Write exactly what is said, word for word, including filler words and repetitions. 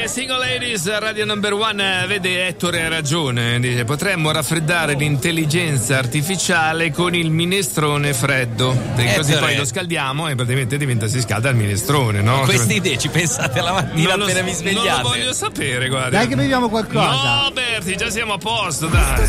Single Ladies, Radio Number One. Vede, Ettore ha ragione, dice potremmo raffreddare l'intelligenza artificiale con il minestrone freddo, perché così poi lo scaldiamo e praticamente diventa, si scalda il minestrone, no? Queste idee ci pensate la mattina appena vi svegliate? Non lo voglio sapere, guarda. Dai che beviamo qualcosa. No, Berti, già siamo a posto, dai.